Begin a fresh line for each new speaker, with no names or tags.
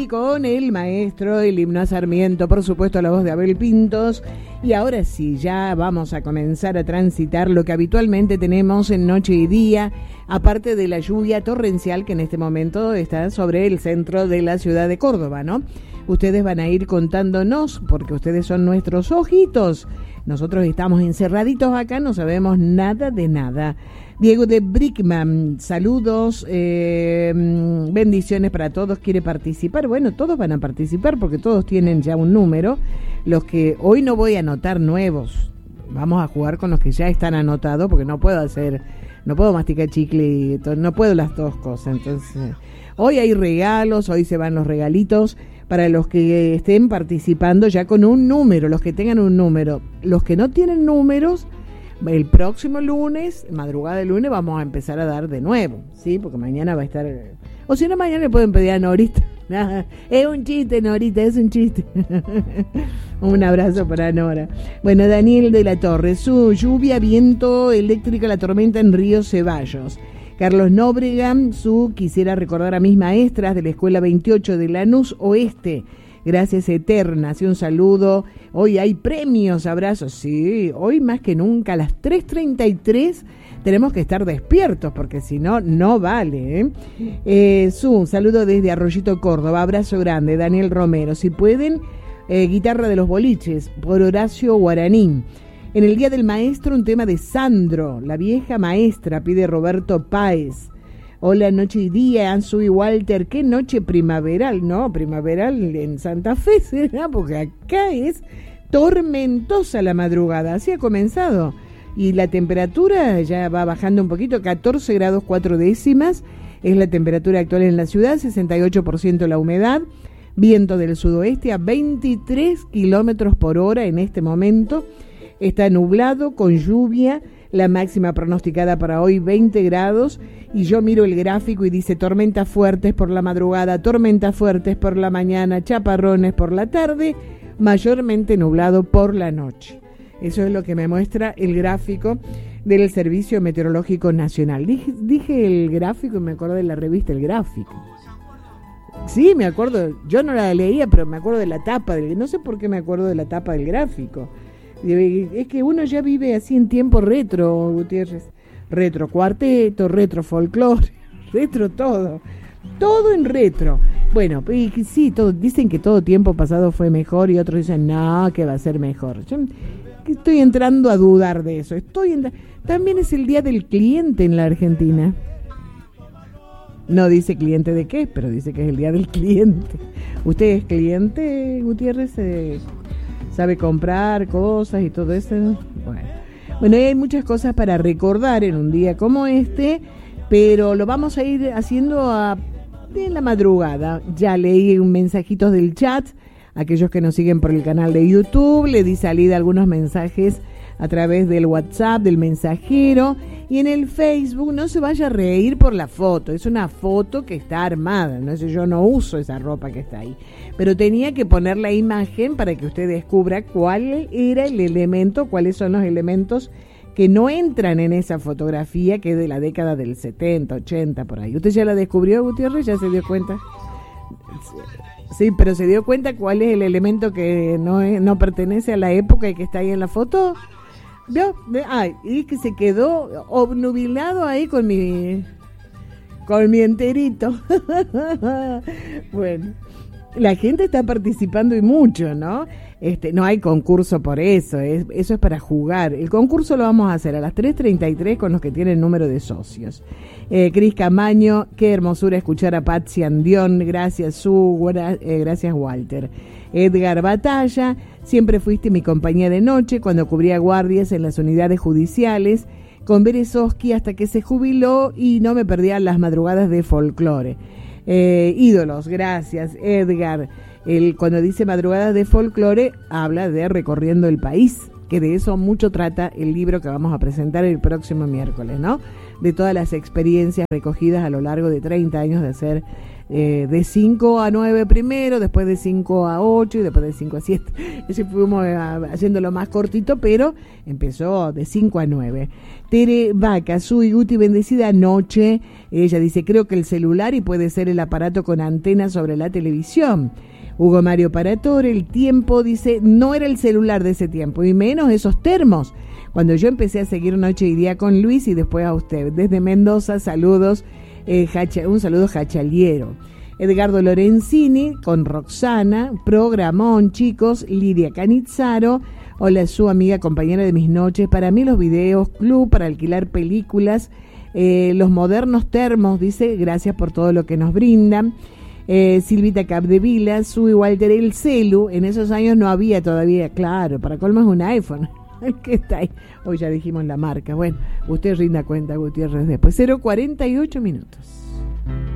aquí con el maestro, el himno a Sarmiento, por supuesto la voz de Abel Pintos. Y ahora sí, ya vamos a comenzar a transitar lo que habitualmente tenemos en noche y día, aparte de la lluvia torrencial que en este momento está sobre el centro de la ciudad de Córdoba, ¿no? Ustedes van a ir contándonos, porque ustedes son nuestros ojitos. Nosotros estamos encerraditos acá, no sabemos nada de nada. Diego de Brickman, saludos, bendiciones para todos, quiere participar. Bueno, todos van a participar porque todos tienen ya un número. Los que hoy no voy a anotar nuevos, vamos a jugar con los que ya están anotados porque no puedo masticar chicle y no puedo las dos cosas. Entonces, hoy hay regalos, hoy se van los regalitos para los que estén participando ya con un número, los que tengan un número. Los que no tienen números, el próximo lunes, madrugada del lunes, vamos a empezar a dar de nuevo, ¿sí? Porque mañana va a estar... O si no, mañana le pueden pedir a Norita. Es un chiste, Norita, es un chiste. Un abrazo para Nora. Bueno, Daniel de la Torre, su lluvia, viento, eléctrica, la tormenta en Río Ceballos. Carlos Nóbrega, quisiera recordar a mis maestras de la Escuela 28 de Lanús Oeste. Gracias eternas y un saludo. Hoy hay premios, abrazos. Sí, hoy más que nunca a las 3:33 tenemos que estar despiertos porque si no, no vale. Un saludo desde Arroyito, Córdoba. Abrazo grande, Daniel Romero. Si pueden, guitarra de los boliches, por Horacio Guaraní. En el Día del Maestro, un tema de Sandro, la vieja maestra, pide Roberto Páez. Hola, noche y día, Ansu y Walter, qué noche primaveral, ¿no? Primaveral en Santa Fe, ¿será? Porque acá es tormentosa la madrugada, así ha comenzado. Y la temperatura ya va bajando un poquito, 14 grados 4 décimas, es la temperatura actual en la ciudad, 68% la humedad, viento del sudoeste a 23 kilómetros por hora en este momento, está nublado con lluvia, la máxima pronosticada para hoy 20 grados, y yo miro el gráfico y dice tormentas fuertes por la madrugada, tormentas fuertes por la mañana, chaparrones por la tarde, mayormente nublado por la noche. Eso es lo que me muestra el gráfico del Servicio Meteorológico Nacional. Dije el gráfico y me acuerdo de la revista El Gráfico. Sí, me acuerdo, yo no la leía, pero me acuerdo de la tapa, no sé por qué me acuerdo de la tapa del gráfico. Es que uno ya vive así en tiempo retro, Gutiérrez. Retro cuarteto, retro folclore, retro todo en retro. Bueno, y sí, dicen que todo tiempo pasado fue mejor y otros dicen, no, que va a ser mejor. Yo estoy entrando a dudar de eso. También es el Día del Cliente en la Argentina. No dice cliente de qué, pero dice que es el Día del Cliente. ¿Usted es cliente, Gutiérrez? ¿Sabe comprar cosas y todo eso? Bueno, hay muchas cosas para recordar en un día como este, pero lo vamos a ir haciendo en la madrugada. Ya leí un mensajito del chat, aquellos que nos siguen por el canal de YouTube, le di salida a algunos mensajes a través del WhatsApp, del mensajero, y en el Facebook. No se vaya a reír por la foto, es una foto que está armada, no sé, yo no uso esa ropa que está ahí, pero tenía que poner la imagen para que usted descubra cuál era el elemento, cuáles son los elementos que no entran en esa fotografía que es de la década del 70, 80, por ahí. ¿Usted ya la descubrió, Gutiérrez? ¿Ya se dio cuenta? Sí, pero ¿se dio cuenta cuál es el elemento que no pertenece a la época y que está ahí en la foto? ¿Vio? Y que se quedó obnubilado ahí con mi enterito. Bueno, la gente está participando y mucho, ¿no? No hay concurso por eso, eso es para jugar. El concurso lo vamos a hacer a las 3:33 con los que tienen número de socios. Cris Camaño, qué hermosura escuchar a Patsy Andión, gracias gracias Walter. Edgar Batalla, siempre fuiste mi compañía de noche cuando cubría guardias en las unidades judiciales con Berezovsky hasta que se jubiló y no me perdía las madrugadas de folclore. Ídolos, gracias Edgar. Cuando dice madrugadas de folclore habla de recorriendo el país, que de eso mucho trata el libro que vamos a presentar el próximo miércoles, ¿no? De todas las experiencias recogidas a lo largo de 30 años de hacer de 5 a 9 primero, después de 5 a 8 y después de 5 a 7. Ese fuimos haciéndolo más cortito, pero empezó de 5 a 9. Tere Vaca, Sui Guti, bendecida noche. Ella dice, creo que el celular y puede ser el aparato con antena sobre la televisión. Hugo Mario Paratore, el tiempo, dice, no era el celular de ese tiempo, y menos esos termos. Cuando yo empecé a seguir Noche y Día con Luis y después a usted. Desde Mendoza, saludos. Un saludo jachaliero. Edgardo Lorenzini con Roxana, programón, chicos. Lidia Canizzaro, hola, su amiga, compañera de mis noches. Para mí los videos, club para alquilar películas, los modernos termos, dice, gracias por todo lo que nos brindan. Silvita Capdevila, Sui Walter, el celu, en esos años no había todavía, claro, para colmo es un iPhone. ¿Qué está ahí? Hoy ya dijimos la marca. Bueno, usted rinda cuenta, Gutiérrez, después. 0:48 minutos.